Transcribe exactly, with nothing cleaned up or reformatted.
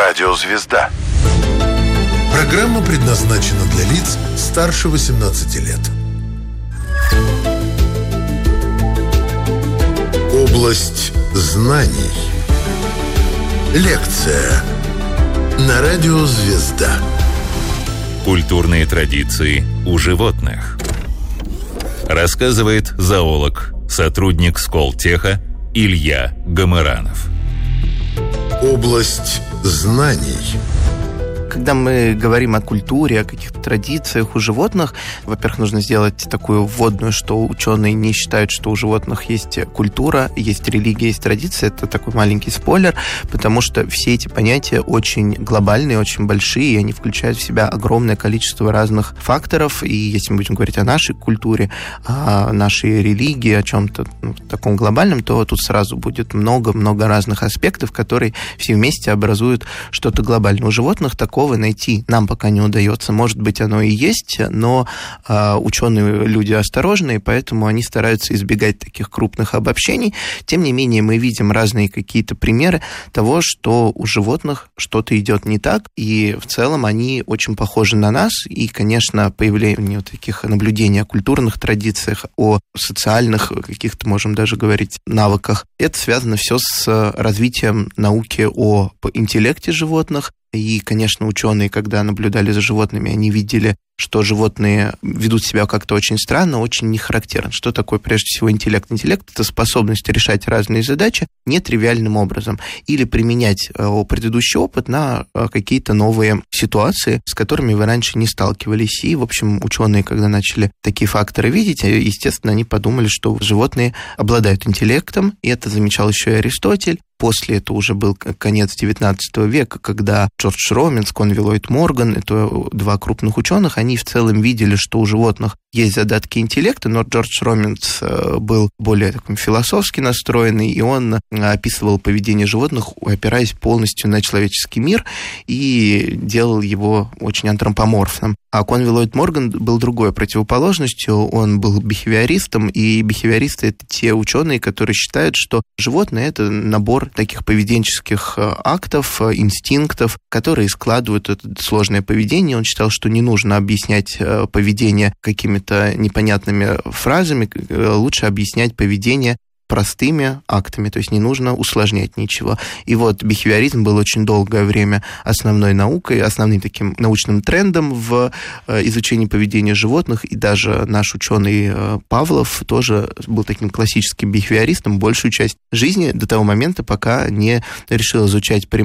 Радио «Звезда». Программа предназначена для лиц старше восемнадцати лет. Область знаний. Лекция на Радио «Звезда». Культурные традиции у животных. Рассказывает зоолог, сотрудник Сколтеха Илья Гамыранов. Область знаний. Когда мы говорим о культуре, о каких-то традициях у животных, во-первых, нужно сделать такую вводную, что ученые не считают, что у животных есть культура, есть религия, есть традиция. Это такой маленький спойлер, потому что все эти понятия очень глобальные, очень большие, и они включают в себя огромное количество разных факторов. И если мы будем говорить о нашей культуре, о нашей религии, о чем-то ну, таком глобальном, то тут сразу будет много-много разных аспектов, которые все вместе образуют что-то глобальное. У животных такого найти нам пока не удается. Может быть, оно и есть, но э, ученые люди осторожные, поэтому они стараются избегать таких крупных обобщений. Тем не менее, мы видим разные какие-то примеры того, что у животных что-то идет не так, и в целом они очень похожи на нас, и, конечно, появление вот таких наблюдений о культурных традициях, о социальных каких-то, можем даже говорить, навыках, это связано все с развитием науки о интеллекте животных. И, конечно, ученые, когда наблюдали за животными, они видели, что животные ведут себя как-то очень странно, очень нехарактерно. Что такое, прежде всего, интеллект? Интеллект – это способность решать разные задачи нетривиальным образом или применять предыдущий опыт на какие-то новые ситуации, с которыми вы раньше не сталкивались. И, в общем, ученые, когда начали такие факторы видеть, естественно, они подумали, что животные обладают интеллектом, и это замечал еще и Аристотель. После это уже был конец девятнадцатого века, когда Джордж Роминс, Конвей Ллойд Морган, это два крупных ученых, они в целом видели, что у животных есть задатки интеллекта, но Джордж Роминс был более такой философски настроенный, и он описывал поведение животных, опираясь полностью на человеческий мир, и делал его очень антропоморфным. А Конвей Ллойд Морган был другой противоположностью, он был бихевиористом, и бихевиористы — это те ученые, которые считают, что животные — это набор таких поведенческих актов, инстинктов, которые складывают это сложное поведение. Он считал, что не нужно объяснять поведение какими-то непонятными фразами, лучше объяснять поведение простыми актами, то есть не нужно усложнять ничего. И вот бихевиоризм был очень долгое время основной наукой, основным таким научным трендом в изучении поведения животных, и даже наш ученый Павлов тоже был таким классическим бихевиористом большую часть жизни до того момента, пока не решил изучать